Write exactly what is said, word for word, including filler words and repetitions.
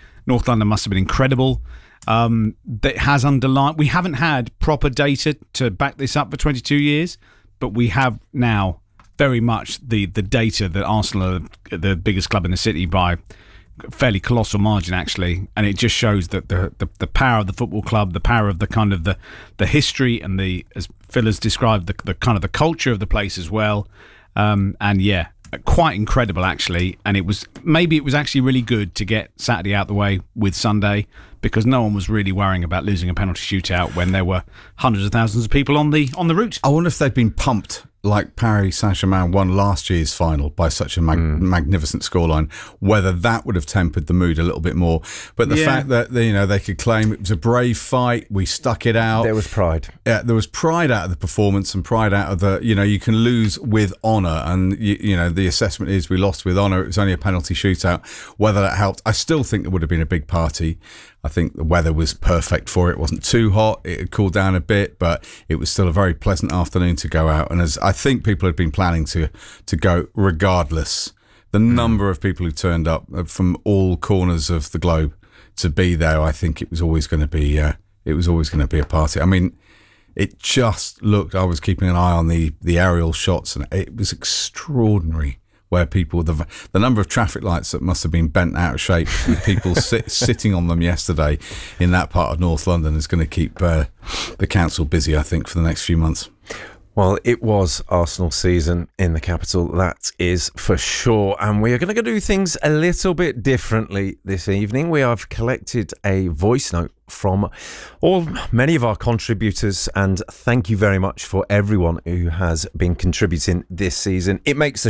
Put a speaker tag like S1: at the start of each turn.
S1: North London must have been incredible. Um, that has underlined. We haven't had proper data to back this up for twenty-two years, but we have now very much the the data that Arsenal are the biggest club in the city by a fairly colossal margin, actually, and it just shows that the, the the power of the football club, the power of the kind of the the history and the, as Phil has described, the, the kind of the culture of the place as well. Um, and yeah, quite incredible actually. And it was maybe it was actually really good to get Saturday out the way with Sunday, because no one was really worrying about losing a penalty shootout when there were hundreds of thousands of people on the on the route.
S2: I wonder if they'd been pumped like Paris Saint-Germain won last year's final by such a mag- mm. magnificent scoreline, whether that would have tempered the mood a little bit more. But the yeah. fact that, you know, they could claim it was a brave fight, we stuck it out.
S3: There was pride.
S2: Yeah, there was pride out of the performance and pride out of the, you know, you can lose with honour, and, you, you know, the assessment is we lost with honour. It was only a penalty shootout. Whether that helped, I still think there would have been a big party. I think the weather was perfect for it. It wasn't too hot. It had cooled down a bit, but it was still a very pleasant afternoon to go out. And as I think people had been planning to to go regardless, the mm. number of people who turned up from all corners of the globe to be there, I think it was always going to be uh, it was always going to be a party. I mean, it just looked. I was keeping an eye on the the aerial shots, and it was extraordinary. Where people, the the number of traffic lights that must have been bent out of shape with people sit, sitting on them yesterday in that part of North London is going to keep uh, the council busy, I think, for the next few months.
S3: Well, it was Arsenal season in the capital, that is for sure. And we are going to do things a little bit differently this evening. We have collected a voice note from all many of our contributors, and thank you very much for everyone who has been contributing this season. It makes the